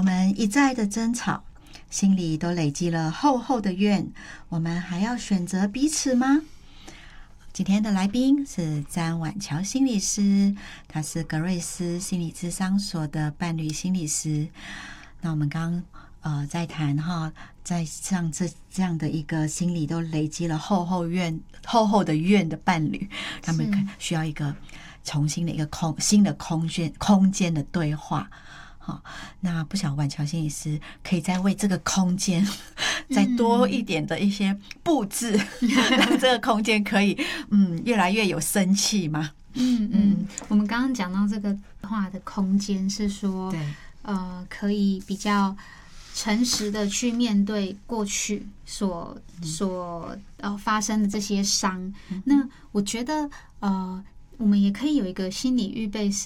们一再的争吵，心里都累积了厚厚的怨，我们还要选择彼此吗？今天的来宾是詹婉乔心理师，他是格瑞斯心理咨商所的伴侣心理师。那我们刚在谈哈，在像这样的一个心里都累积了厚厚的怨的伴侣，他们需要一个重新的一个新的空间的对话。好，那不晓得婉乔心理师可以再为这个空间再多一点的一些布置，让这个空间可以越来越有生气吗？ 我们刚刚讲到这个话的空间是说，可以比较诚实的去面对过去所发生的这些伤。那我觉得我们也可以有一个心理预备，是